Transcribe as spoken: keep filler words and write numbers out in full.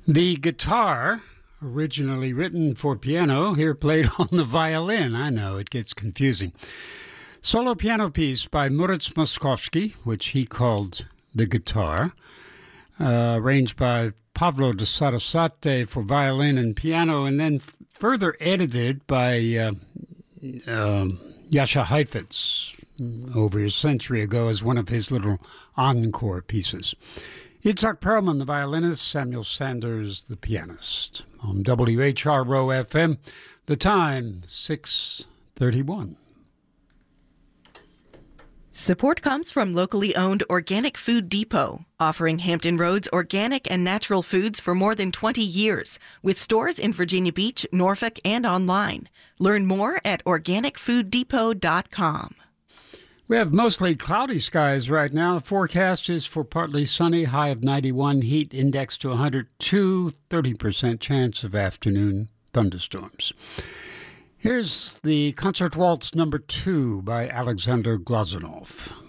The guitar, originally written for piano, here played on the violin. I know, it gets confusing. Solo piano piece by Moritz Moszkowski, which he called The Guitar, uh, arranged by Pavlo de Sarasate for violin and piano, and then f- further edited by uh, uh, Jascha Heifetz over a century ago as one of his little encore pieces. Itzhak Perlman, the violinist, Samuel Sanders, the pianist. On W H R O F M, the time, six thirty-one. Support comes from locally owned Organic Food Depot, offering Hampton Roads organic and natural foods for more than twenty years, with stores in Virginia Beach, Norfolk, and online. Learn more at organic food depot dot com. We have mostly cloudy skies right now. The forecast is for partly sunny, high of ninety-one, heat index to one hundred two, thirty percent chance of afternoon thunderstorms. Here's the Concert Waltz number two by Alexander Glazunov.